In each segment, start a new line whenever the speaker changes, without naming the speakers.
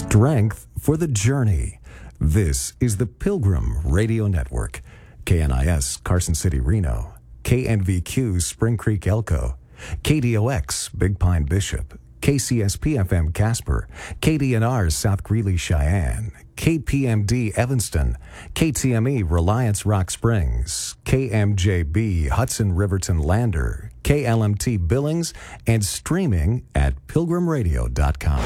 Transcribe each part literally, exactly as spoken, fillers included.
Strength for the journey. This is the Pilgrim Radio Network. K N I S Carson City, Reno. K N V Q Spring Creek, Elko. K D O X Big Pine, Bishop. K C S P F M Casper. K D N R South Greeley, Cheyenne. K P M D Evanston. K T M E Reliance Rock Springs. K M J B Hudson Riverton Lander. K L M T Billings, and streaming at pilgrim radio dot com.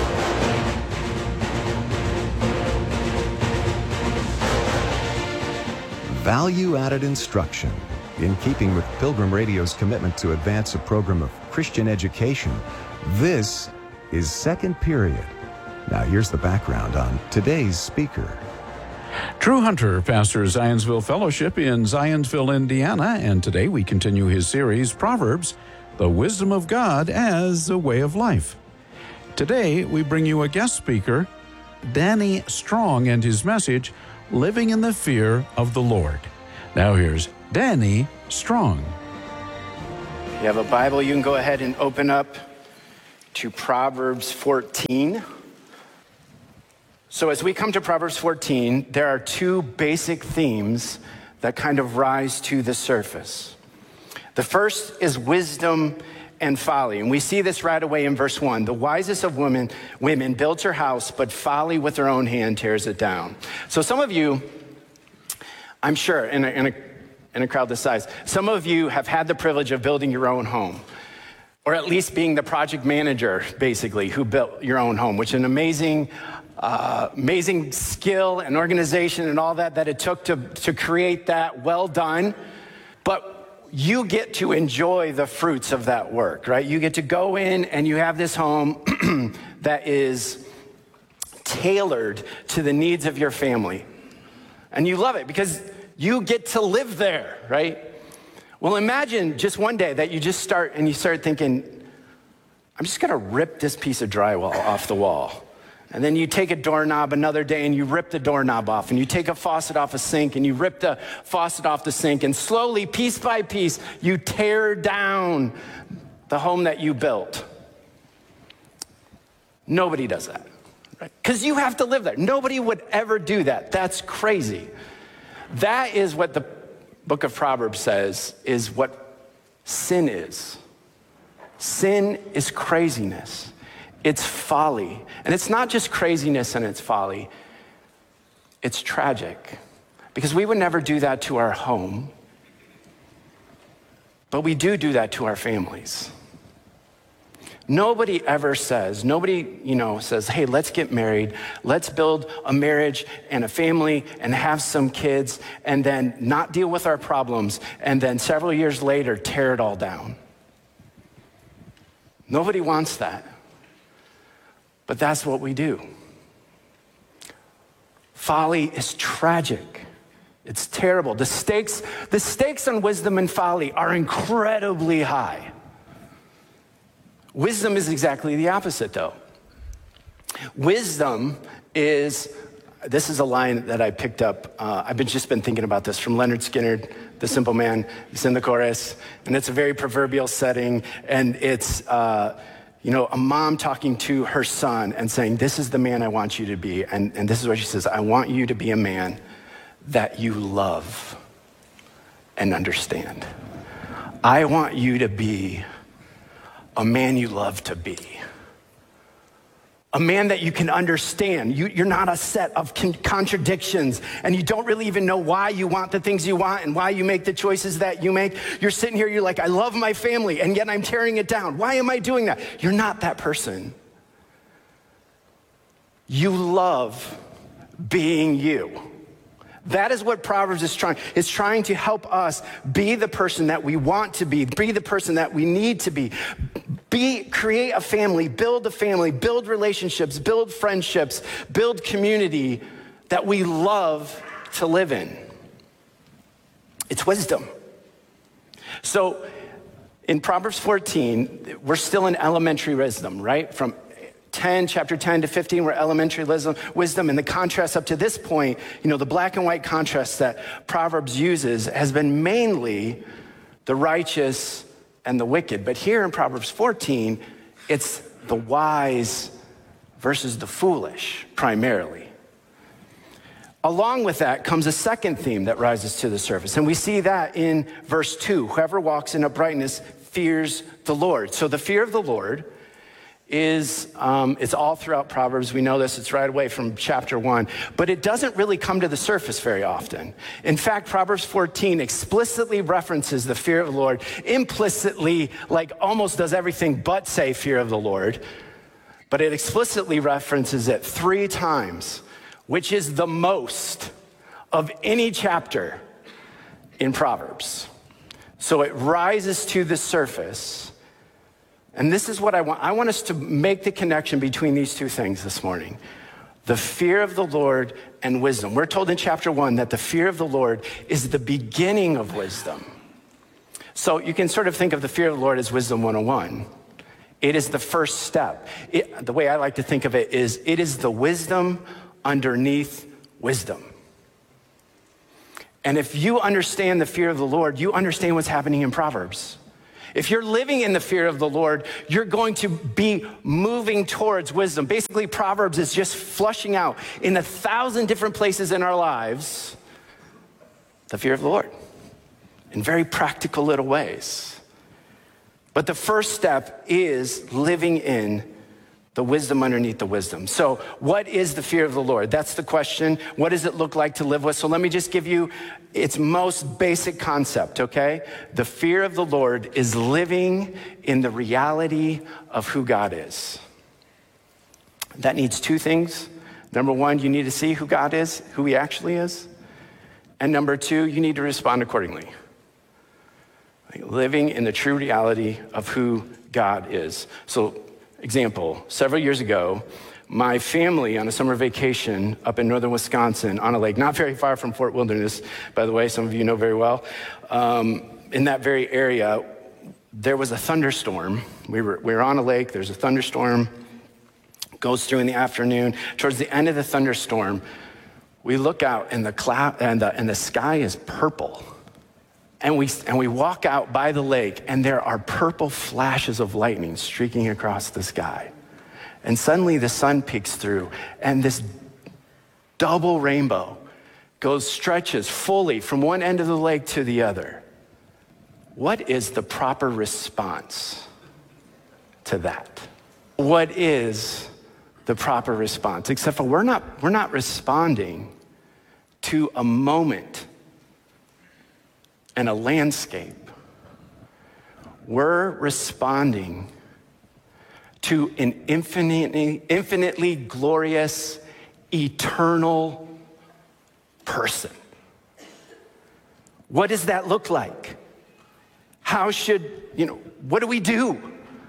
Value-added instruction. In keeping with Pilgrim Radio's commitment to advance a program of Christian education, this is Second Period. Now here's the background on today's speaker.
Drew Hunter pastors Zionsville Fellowship in Zionsville, Indiana, and today we continue his series, Proverbs, the Wisdom of God as a Way of Life. Today we bring you a guest speaker, Danny Strong, and his message, Living in the Fear of the Lord. Now here's Danny Strong.
If you have a Bible, you can go ahead and open up to Proverbs fourteen. So as we come to Proverbs fourteen, there are two basic themes that kind of rise to the surface. The first is wisdom and folly. And we see this right away in verse one. The wisest of women, women builds her house, but folly with her own hand tears it down. So some of you, I'm sure, in a, in a, in a crowd this size, some of you have had the privilege of building your own home, or at least being the project manager, basically, who built your own home, which is an amazing, uh, amazing skill and organization and all that that it took to, to create that. Well done. But you get to enjoy the fruits of that work, right? You get to go in and you have this home that is tailored to the needs of your family. And you love it because you get to live there, right? Well, imagine just one day that you just start and you start thinking, I'm just gonna rip this piece of drywall off the wall. And then you take a doorknob another day and you rip the doorknob off, and you take a faucet off a sink and you rip the faucet off the sink, and slowly, piece by piece, you tear down the home that you built. Nobody does that, right? Because you have to live there. Nobody would ever do that. That's crazy. That is what the book of Proverbs says is what sin is. Sin is craziness. It's folly. And it's not just craziness and it's folly. It's tragic. Because we would never do that to our home. But we do do that to our families. Nobody ever says, nobody, you know, says, hey, let's get married. Let's build a marriage and a family and have some kids and then not deal with our problems and then several years later tear it all down. Nobody wants that. But that's what we do. Folly is tragic. It's terrible. The stakes, the stakes on wisdom and folly are incredibly high. Wisdom is exactly the opposite, though. Wisdom is, this is a line that I picked up. Uh, I've been, just been thinking about this from Leonard Skinner, The Simple Man. It's in the chorus, and it's a very proverbial setting, and it's, uh, you know, a mom talking to her son and saying, this is the man I want you to be. And, and this is what she says, I want you to be a man that you love and understand. I want you to be a man you love to be. A man that you can understand. You, you're not a set of con- contradictions, and you don't really even know why you want the things you want and why you make the choices that you make. You're sitting here, you're like, I love my family, and yet I'm tearing it down. Why am I doing that? You're not that person. You love being you. That is what Proverbs is trying. It's trying to help us be the person that we want to be, be the person that we need to be. Be, create a family, build a family, build relationships, build friendships, build community that we love to live in. It's wisdom. So in Proverbs fourteen, we're still in elementary wisdom, right? From ten, chapter ten to fifteen, we're elementary wisdom. And the contrast up to this point, you know, the black and white contrast that Proverbs uses has been mainly the righteous and the wicked. But here in Proverbs fourteen, it's the wise versus the foolish, primarily. Along with that comes a second theme that rises to the surface, and we see that in verse two. Whoever walks in uprightness fears the Lord. So the fear of the Lord is, um, it's all throughout Proverbs. We know this, it's right away from chapter one, but it doesn't really come to the surface very often. In fact, Proverbs fourteen explicitly references the fear of the Lord, implicitly, like almost does everything but say fear of the Lord, but it explicitly references it three times, which is the most of any chapter in Proverbs. So it rises to the surface. And this is what I want. I want us to make the connection between these two things this morning. The fear of the Lord and wisdom. We're told in chapter one that the fear of the Lord is the beginning of wisdom. So you can sort of think of the fear of the Lord as wisdom one oh one. It is the first step. It, the way I like to think of it is it is the wisdom underneath wisdom. And if you understand the fear of the Lord, you understand what's happening in Proverbs. If you're living in the fear of the Lord, you're going to be moving towards wisdom. Basically, Proverbs is just flushing out in a thousand different places in our lives the fear of the Lord in very practical little ways. But the first step is living in the wisdom underneath the wisdom. So what is the fear of the Lord? That's the question. What does it look like to live with? So let me just give you its most basic concept, okay? The fear of the Lord is living in the reality of who God is. That needs two things. Number one, you need to see who God is, who he actually is. And number two, you need to respond accordingly. Like living in the true reality of who God is. So example, several years ago, my family on a summer vacation up in northern Wisconsin on a lake, not very far from Fort Wilderness, by the way, some of you know very well. Um, in that very area, there was a thunderstorm. We were, we were on a lake, there's a thunderstorm, goes through in the afternoon. Towards the end of the thunderstorm, we look out and the cloud and the, and the sky is purple. And we, and we walk out by the lake, and there are purple flashes of lightning streaking across the sky. And suddenly the sun peeks through, and this double rainbow goes, stretches fully from one end of the lake to the other. What is the proper response to that? What is the proper response? Except for we're not, we're not responding to a moment and a landscape. We're responding to an infinitely, infinitely glorious, eternal person. What does that look like? How should, you know, what do we do?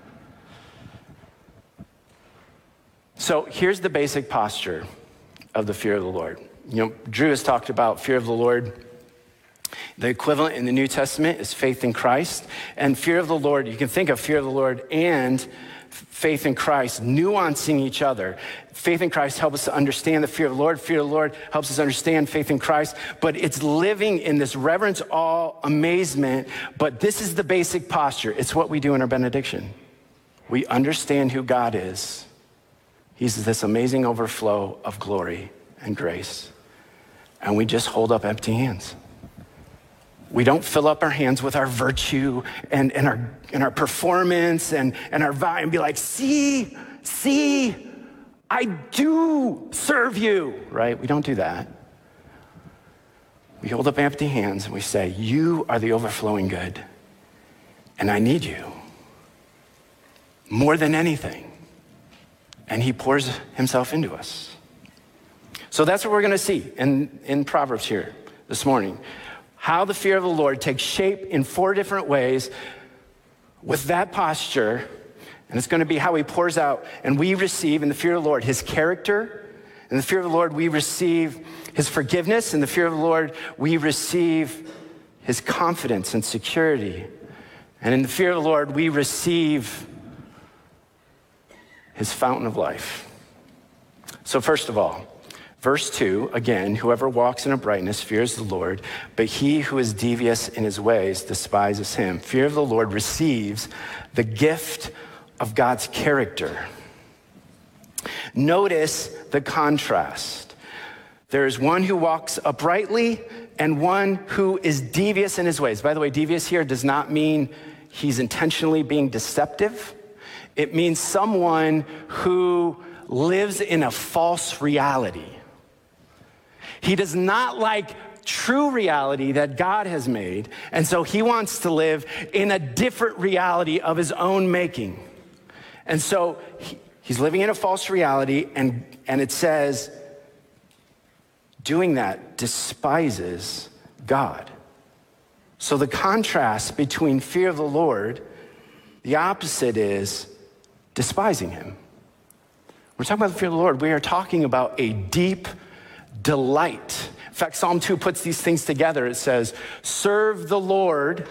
So here's the basic posture of the fear of the Lord. You know, Drew has talked about fear of the Lord. The equivalent in the New Testament is faith in Christ. And fear of the Lord, you can think of fear of the Lord and faith in Christ nuancing each other. Faith in Christ helps us to understand the fear of the Lord. Fear of the Lord helps us understand faith in Christ. But it's living in this reverence, awe, amazement. But this is the basic posture. It's what we do in our benediction. We understand who God is. He's this amazing overflow of glory and grace. And we just hold up empty hands. We don't fill up our hands with our virtue and, and, our, and our performance and, and our vibe and be like, see, see, I do serve you, right? We don't do that. We hold up empty hands and we say, you are the overflowing good, and I need you more than anything. And he pours himself into us. So that's what we're gonna see in, in Proverbs here this morning. How the fear of the Lord takes shape in four different ways with that posture, and it's gonna be how he pours out, and we receive in the fear of the Lord his character. In the fear of the Lord, we receive his forgiveness. In the fear of the Lord, we receive his confidence and security. And in the fear of the Lord, we receive his fountain of life. So first of all, verse two, again, whoever walks in uprightness fears the Lord, but he who is devious in his ways despises him. Fear of the Lord receives the gift of God's character. Notice the contrast. There is one who walks uprightly and one who is devious in his ways. By the way, devious here does not mean he's intentionally being deceptive. It means someone who lives in a false reality. He does not like true reality that God has made, and so he wants to live in a different reality of his own making. And so he, he's living in a false reality, and, and it says, doing that despises God. So the contrast between fear of the Lord, the opposite is despising him. We're talking about the fear of the Lord. We are talking about a deep delight. In fact, Psalm two puts these things together. It says, serve the Lord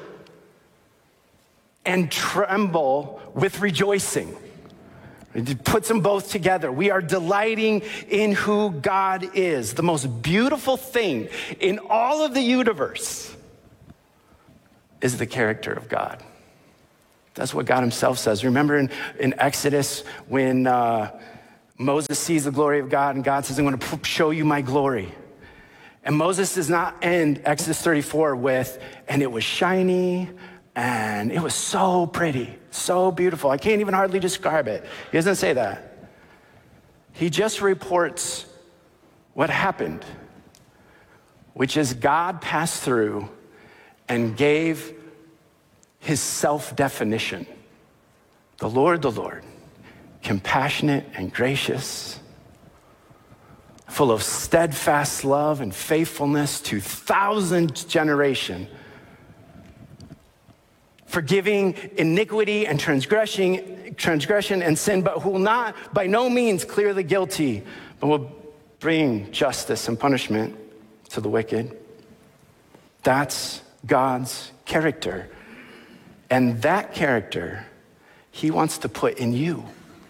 and tremble with rejoicing. It puts them both together. We are delighting in who God is. The most beautiful thing in all of the universe is the character of God. That's what God himself says. Remember in, in Exodus when uh, Moses sees the glory of God and God says, I'm going to show you my glory. And Moses does not end Exodus thirty-four with, and it was shiny and it was so pretty, so beautiful. I can't even hardly describe it. He doesn't say that. He just reports what happened, which is God passed through and gave his self-definition. The Lord, the Lord, compassionate and gracious, full of steadfast love and faithfulness to thousand generation, forgiving iniquity and transgression, transgression and sin, but who will not by no means clear the guilty, but will bring justice and punishment to the wicked. That's God's character. And that character, he wants to put in you.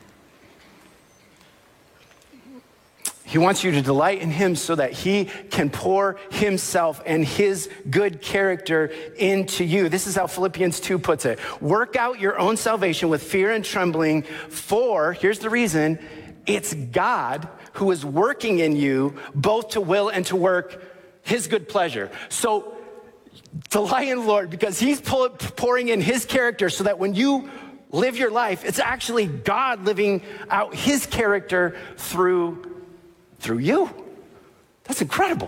He wants you to delight in him so that he can pour himself and his good character into you. This is how Philippians two puts it. Work out your own salvation with fear and trembling, for, here's the reason, it's God who is working in you both to will and to work his good pleasure. So delight in the Lord because he's pouring in his character so that when you live your life, it's actually God living out his character through Through you. That's incredible.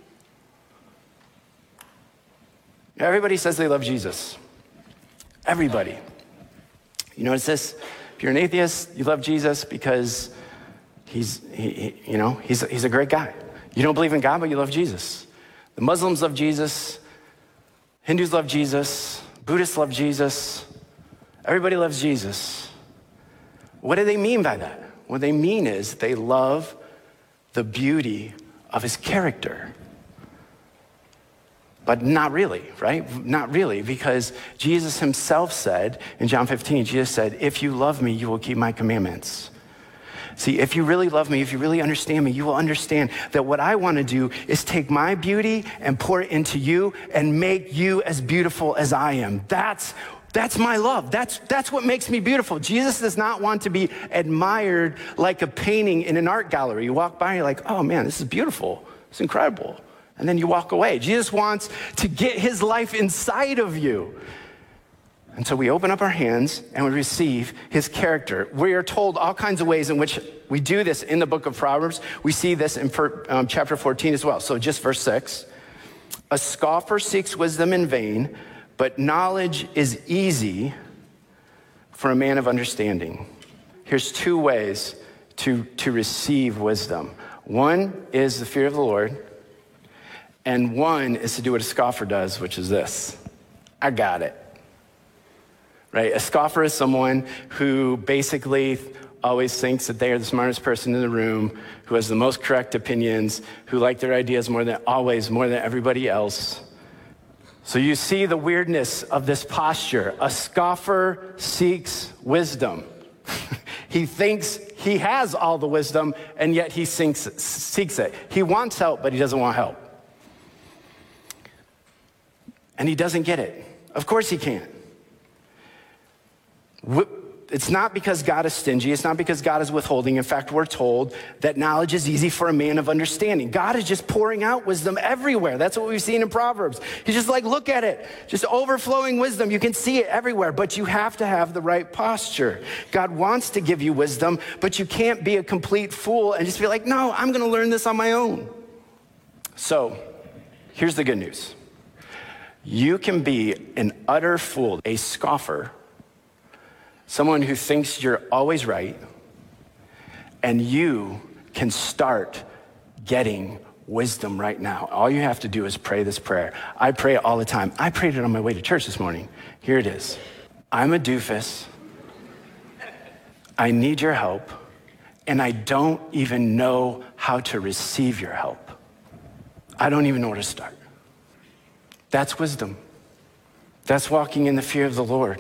Everybody says they love Jesus. Everybody. You notice this? If you're an atheist, you love Jesus because he's, he, he, you know, he's, he's a great guy. You don't believe in God, but you love Jesus. The Muslims love Jesus. Hindus love Jesus. Buddhists love Jesus. Everybody loves Jesus. What do they mean by that? What they mean is they love the beauty of his character. But not really, right? Not really, because Jesus himself said in John fifteen, Jesus said, if you love me, you will keep my commandments. See, if you really love me, if you really understand me, you will understand that what I want to do is take my beauty and pour it into you and make you as beautiful as I am. That's That's my love. That's, that's what makes me beautiful. Jesus does not want to be admired like a painting in an art gallery. You walk by and you're like, oh man, this is beautiful. It's incredible. And then you walk away. Jesus wants to get his life inside of you. And so we open up our hands and we receive his character. We are told all kinds of ways in which we do this in the book of Proverbs. We see this in um, chapter fourteen as well. So just verse six. A scoffer seeks wisdom in vain, but knowledge is easy for a man of understanding. Here's two ways to, to receive wisdom. One is the fear of the Lord, and one is to do what a scoffer does, which is this. I got it. Right? A scoffer is someone who basically always thinks that they are the smartest person in the room, who has the most correct opinions, who like their ideas more than always, more than everybody else. So you see the weirdness of this posture. A scoffer seeks wisdom. He thinks he has all the wisdom, and yet he seeks, seeks it. He wants help, but he doesn't want help. And he doesn't get it. Of course he can't. It's not because God is stingy. It's not because God is withholding. In fact, we're told that knowledge is easy for a man of understanding. God is just pouring out wisdom everywhere. That's what we've seen in Proverbs. He's just like, look at it. Just overflowing wisdom. You can see it everywhere, but you have to have the right posture. God wants to give you wisdom, but you can't be a complete fool and just be like, no, I'm going to learn this on my own. So here's the good news. You can be an utter fool, a scoffer, someone who thinks you're always right, and you can start getting wisdom right now. All you have to do is pray this prayer. I pray it all the time. I prayed it on my way to church this morning. Here it is. I'm a doofus. I need your help, and I don't even know how to receive your help. I don't even know where to start. That's wisdom. That's walking in the fear of the Lord.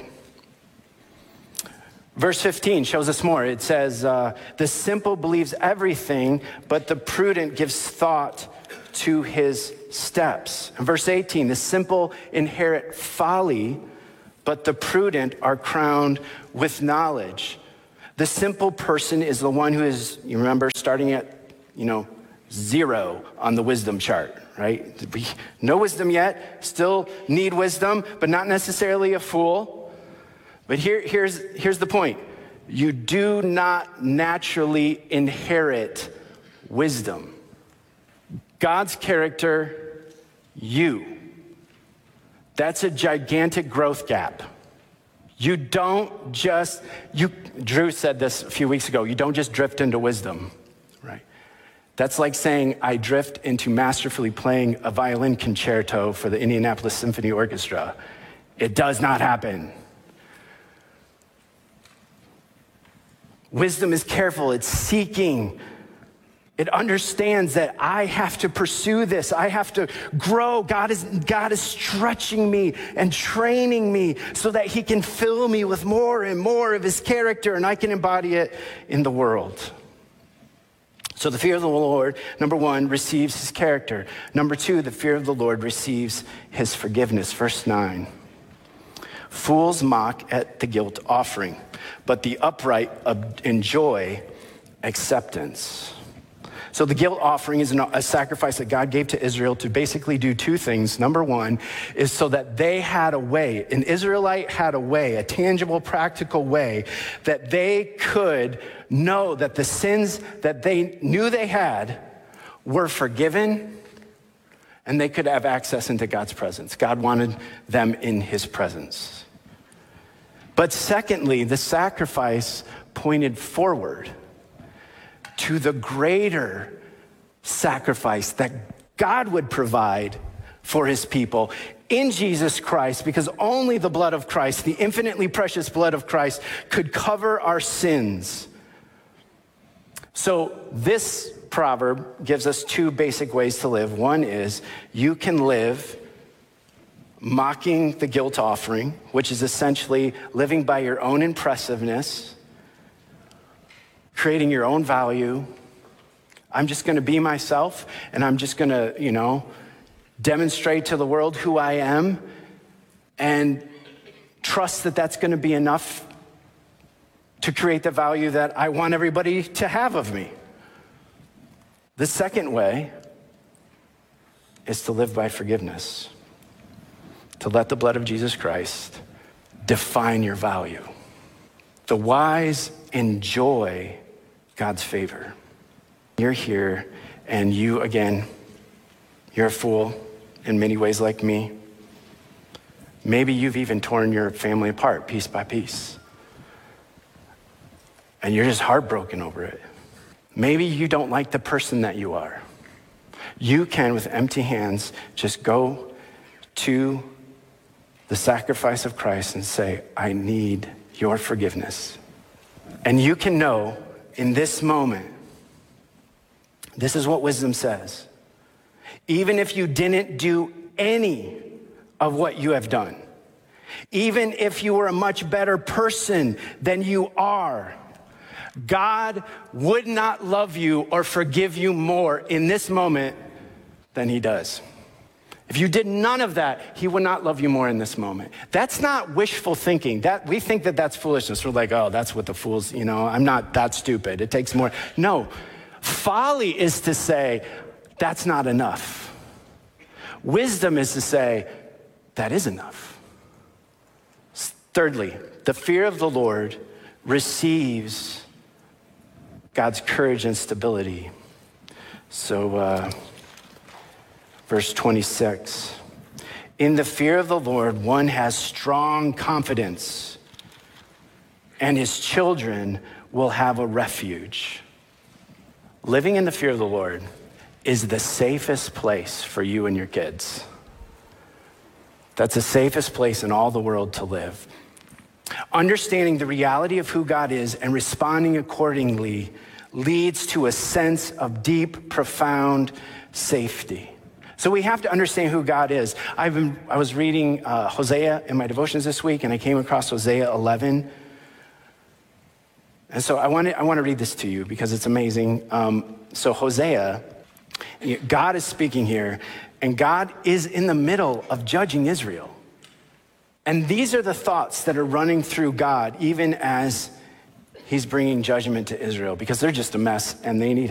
Verse fifteen shows us more. It says, uh, the simple believes everything, but the prudent gives thought to his steps. And verse eighteen, the simple inherit folly, but the prudent are crowned with knowledge. The simple person is the one who is, you remember, starting at, you know, zero on the wisdom chart, right? We no wisdom yet, still need wisdom, but not necessarily a fool. But here, here's, here's the point. You do not naturally inherit wisdom. God's character, you. That's a gigantic growth gap. You don't just, you, Drew said this a few weeks ago, you don't just drift into wisdom, right? That's like saying I drift into masterfully playing a violin concerto for the Indianapolis Symphony Orchestra. It does not happen. Wisdom is careful, it's seeking. It understands that I have to pursue this. I have to grow. God is, God is stretching me and training me so that he can fill me with more and more of his character, and I can embody it in the world. So the fear of the Lord, number one, receives his character. Number two, the fear of the Lord receives his forgiveness. Verse nine. Fools mock at the guilt offering, but the upright enjoy acceptance. So the guilt offering is a sacrifice that God gave to Israel to basically do two things. Number one is so that they had a way, an Israelite had a way, a tangible, practical way that they could know that the sins that they knew they had were forgiven and they could have access into God's presence. God wanted them in his presence. But secondly, the sacrifice pointed forward to the greater sacrifice that God would provide for his people in Jesus Christ, because only the blood of Christ, the infinitely precious blood of Christ, could cover our sins. So this proverb gives us two basic ways to live. One is you can live mocking the guilt offering, which is essentially living by your own impressiveness, creating your own value. I'm just going to be myself, and I'm just going to, you know, demonstrate to the world who I am and trust that that's going to be enough to create the value that I want everybody to have of me. The second way is to live by forgiveness, to let the blood of Jesus Christ define your value. The wise enjoy God's favor. You're here, and you, again, you're a fool in many ways like me. Maybe you've even torn your family apart piece by piece, and you're just heartbroken over it. Maybe you don't like the person that you are. You can, with empty hands, just go to the sacrifice of Christ and say, I need your forgiveness. And you can know in this moment, this is what wisdom says. Even if you didn't do any of what you have done, even if you were a much better person than you are, God would not love you or forgive you more in this moment than he does. If you did none of that, he would not love you more in this moment. That's not wishful thinking. That we think that that's foolishness. We're like, oh, that's what the fools, you know, I'm not that stupid. It takes more. No, folly is to say, that's not enough. Wisdom is to say, that is enough. Thirdly, the fear of the Lord receives God's courage and stability. So, uh, verse twenty-six, in the fear of the Lord, one has strong confidence, and his children will have a refuge. Living in the fear of the Lord is the safest place for you and your kids. That's the safest place in all the world to live. Understanding the reality of who God is and responding accordingly leads to a sense of deep, profound safety. So we have to understand who God is. I've been, I was reading uh, Hosea in my devotions this week, and I came across Hosea eleven. And so I want to I want to read this to you because it's amazing. Um, so Hosea, God is speaking here, and God is in the middle of judging Israel. And these are the thoughts that are running through God, even as he's bringing judgment to Israel, because they're just a mess and they need